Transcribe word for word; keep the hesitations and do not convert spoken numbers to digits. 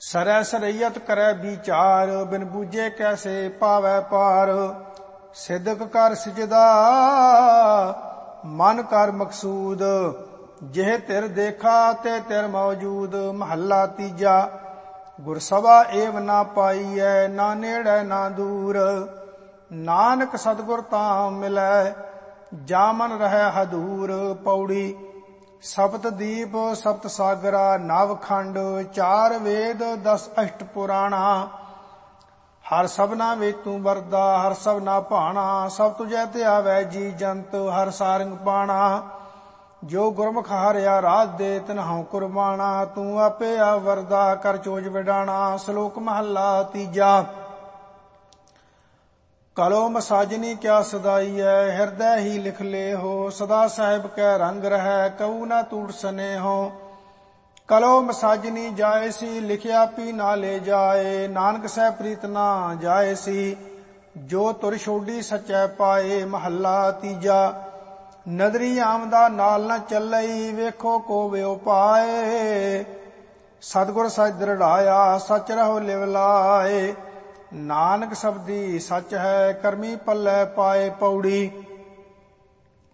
सरै सरैयत करै विचार, बिन बूझे कैसे पावै पार। सिदक कर सिजदा मन कर मकसूद, जिह तिर देखा ते तिर मौजूद। महला तीजा। गुरसभा एव ना पाईऐ, ना नेड़े ना दूर। नानक सतगुर तां मिलै, जा मन रहै हदूर। पौड़ी। सप्त दीप सप्त सागरा, नव खंड चार वेद दस अष्ट पुराणा। हर सबना वे तू वरदा, हर सबना भाणा। सब तुझै ते आवै जी जंत, हर सारंग पाणा। जो गुरमुख हारिया राज दे, तिन्हां कुर्बाना। तू आपे आ वरदा, कर चोज विडाणा। श्लोक महला तीजा। कलो मसाजनी क्या सदाई है, हृदय ही लिख ले हो। सदा साहिब कै रंग रहै, कऊ न टूट सने हो। कलो मसाजनी जाए सी, लिखिया पी ना ले जाए। नानक सह प्रीत ना जाए सी, जो तुर छोड़ी सचै पाए। महला तीजा। नदरी आमदा नाल न ਚੱਲਈ, ਵੇਖੋ ਕੋ ਵਿਉ ਪਾਏ। ਸਤਿਗੁਰ ਸਚ ਦ੍ਰਿੜਾਇਆ, ਸਚ ਰਹੋ ਲਿਵ ਲਾਏ। ਨਾਨਕ ਸਬਦੀ ਸਚ ਹੈ, ਕਰਮੀ ਪੱਲੇ ਪਾਏ। ਪੌੜੀ।